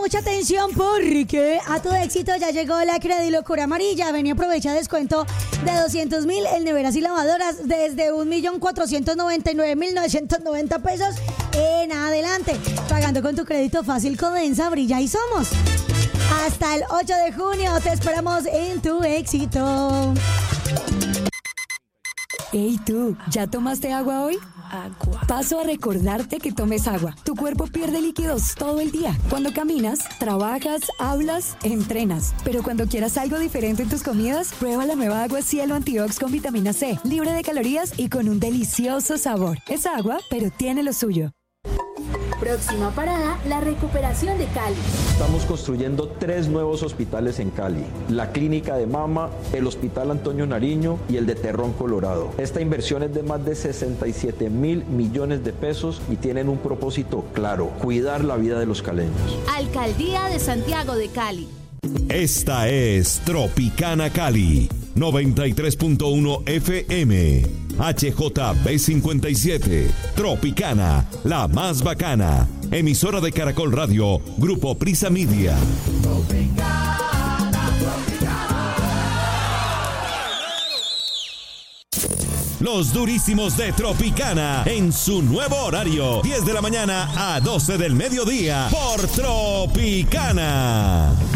mucha atención porque a tu éxito ya llegó la Credilocura Amarilla. Ven y aprovecha descuento de 200,000 en neveras y lavadoras desde 1.499.990 pesos en adelante. Pagando con tu crédito fácil Codensa, Brilla y Somos. Hasta el 8 de junio te esperamos en tu éxito. Hey tú, ¿ya tomaste agua hoy? Paso a recordarte que tomes agua. Tu cuerpo pierde líquidos todo el día. Cuando caminas, trabajas, hablas, entrenas. Pero cuando quieras algo diferente en tus comidas, prueba la nueva agua Cielo Antiox con vitamina C, libre de calorías y con un delicioso sabor. Es agua, pero tiene lo suyo. Próxima parada, la recuperación de Cali. Estamos construyendo 3 nuevos hospitales en Cali. La Clínica de Mama, el Hospital Antonio Nariño y el de Terrón, Colorado. Esta inversión es de más de 67.000 millones de pesos y tienen un propósito claro: cuidar la vida de los caleños. Alcaldía de Santiago de Cali. Esta es Tropicana Cali, 93.1 FM. HJB57, Tropicana, la más bacana. Emisora de Caracol Radio, Grupo Prisa Media. Los durísimos de Tropicana en su nuevo horario, 10 de la mañana a 12 del mediodía por Tropicana.